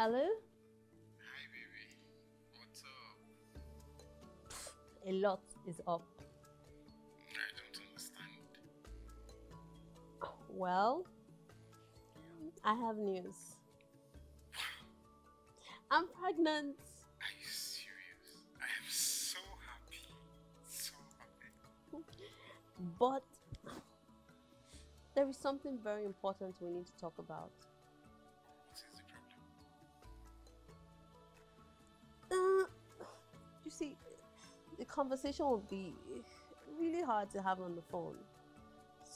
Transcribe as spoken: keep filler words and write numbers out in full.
Hello? Hi, baby. What's up? A lot is up. I don't understand. Well, I have news. I'm pregnant. Are you serious? I am so happy. So happy. But there is something very important we need to talk about. What is the problem? Uh, you see, the conversation will be really hard to have on the phone.